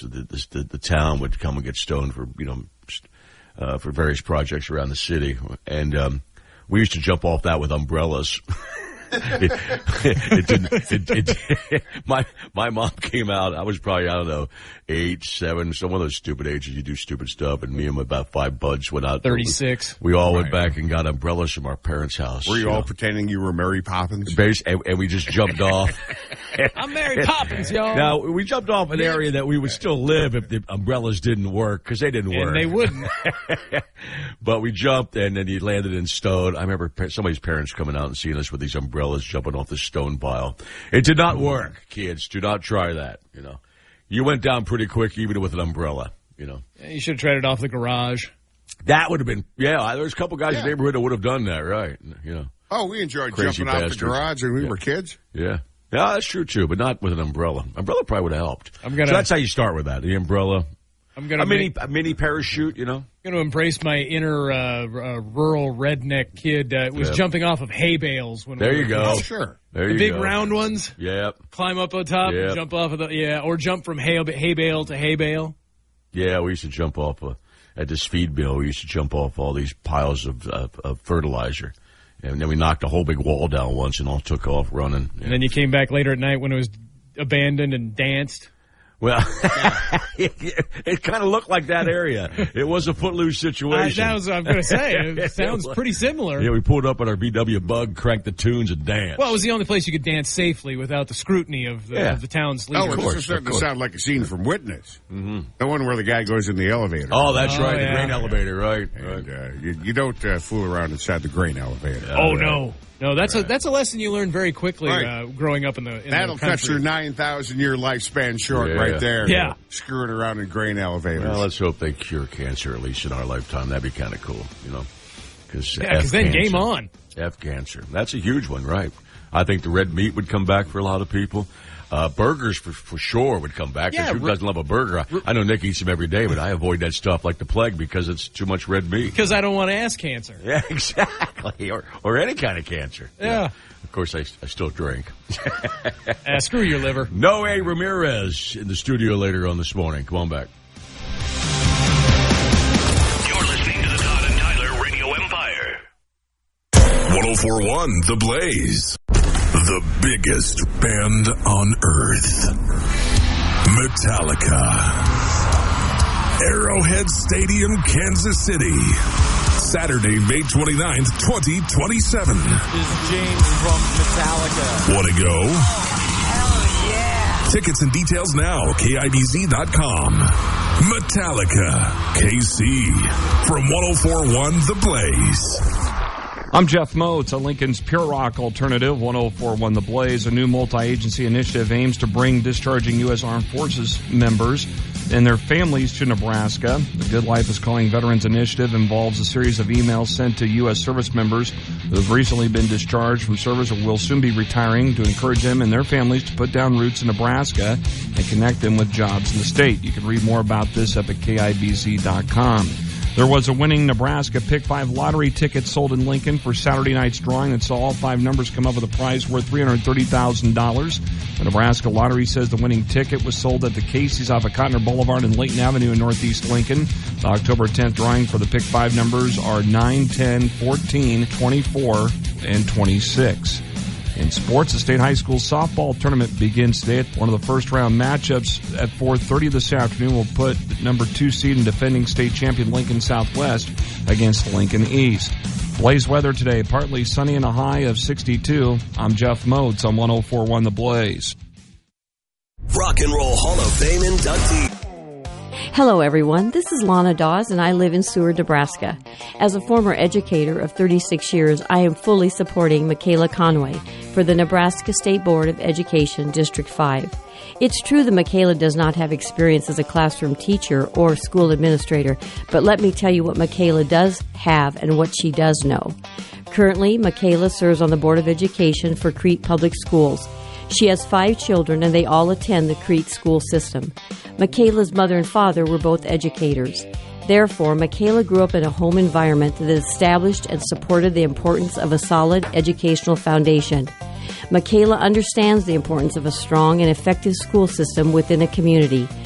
the town would come and get stoned for for various projects around the city, and we used to jump off that with umbrellas. My mom came out. I was probably, I don't know, 8, 7, some of those stupid ages you do stupid stuff. And me and about 5 buds went out. 36. We all went back and got umbrellas from our parents' house. Were you all pretending you were Mary Poppins? And we just jumped off. I'm Mary Poppins, y'all. Now, we jumped off an area that we would still live if the umbrellas didn't work, because they didn't work. And they wouldn't. But we jumped, and then he landed in stone. I remember somebody's parents coming out and seeing us with these umbrellas jumping off the stone pile. It did not work, kids. Do not try that, You went down pretty quick even with an umbrella, You should have tried it off the garage. That would have been, there's a couple guys in the neighborhood that would have done that, right? Oh, we enjoyed Crazy jumping out bastards. the garage when we were kids. Yeah. Yeah, that's true, too, but not with an umbrella. Umbrella probably would have helped. So that's how you start with that, the umbrella. I'm gonna a mini parachute, I'm going to embrace my inner rural redneck kid. Was jumping off of hay bales. There you go. Oh, sure. There you go. The big go. round ones. Yep. Climb up on top and jump off of or jump from hay bale to hay bale. Yeah, we used to jump off at this feed mill. We used to jump off all these piles of fertilizer. And then we knocked a whole big wall down once and all took off running. And then you came back later at night when it was abandoned and danced. Well, it kind of looked like that area. It was a footloose situation. That was what I'm going to say. It sounds pretty similar. Yeah, we pulled up on our VW Bug, cranked the tunes, and danced. Well, it was the only place you could dance safely without the scrutiny of the town's leaders. Oh, this is starting to sound like a scene from Witness. Mm-hmm. The one where the guy goes in the elevator. Oh, that's right, the grain elevator, right. And, you don't fool around inside the grain elevator. No. No, that's a lesson you learn very quickly growing up in the That'll cut your 9,000-year lifespan short right there. Yeah. Screwing around in grain elevators. Well, let's hope they cure cancer, at least in our lifetime. That'd be kind of cool, Because then game on. F cancer. That's a huge one, right? I think the red meat would come back for a lot of people. Burgers for sure would come back. Because who doesn't love a burger? I know Nick eats them every day, but I avoid that stuff like the plague because it's too much red meat. Because I don't want ass cancer. Yeah, exactly. Or any kind of cancer. Yeah. Of course, I still drink. Screw your liver. Noe Ramirez in the studio later on this morning. Come on back. You're listening to the Todd and Tyler Radio Empire. 104.1 The Blaze. The biggest band on earth. Metallica. Arrowhead Stadium, Kansas City. Saturday, May 29th, 2027. This is James from Metallica. Want to go? Hell yeah! Tickets and details now, KIBZ.com. Metallica, KC. From 104.1 The Blaze. I'm Jeff Moats, a Lincoln's Pure Rock Alternative. 104.1 The Blaze, a new multi-agency initiative, aims to bring discharging U.S. Armed Forces members and their families to Nebraska. The Good Life is Calling Veterans Initiative involves a series of emails sent to U.S. service members who have recently been discharged from service or will soon be retiring to encourage them and their families to put down roots in Nebraska and connect them with jobs in the state. You can read more about this up at KIBZ.com. There was a winning Nebraska Pick 5 lottery ticket sold in Lincoln for Saturday night's drawing that saw all 5 numbers come up with a prize worth $330,000. The Nebraska Lottery says the winning ticket was sold at the Casey's off of Cotner Boulevard and Layton Avenue in Northeast Lincoln. The October 10th drawing for the Pick 5 numbers are 9, 10, 14, 24, and 26. In sports, the state high school softball tournament begins today. One of the first-round matchups at 4:30 this afternoon will put number 2 seed and defending state champion Lincoln Southwest against Lincoln East. Blaze weather today, partly sunny and a high of 62. I'm Jeff Moats on 104.1 The Blaze. Rock and Roll Hall of Fame inductee. Hello, everyone. This is Lana Dawes, and I live in Seward, Nebraska. As a former educator of 36 years, I am fully supporting Michaela Conway for the Nebraska State Board of Education, District 5. It's true that Michaela does not have experience as a classroom teacher or school administrator, but let me tell you what Michaela does have and what she does know. Currently, Michaela serves on the Board of Education for Crete Public Schools. She has 5 children, and they all attend the Crete school system. Michaela's mother and father were both educators. Therefore, Michaela grew up in a home environment that established and supported the importance of a solid educational foundation. Michaela understands the importance of a strong and effective school system within a community.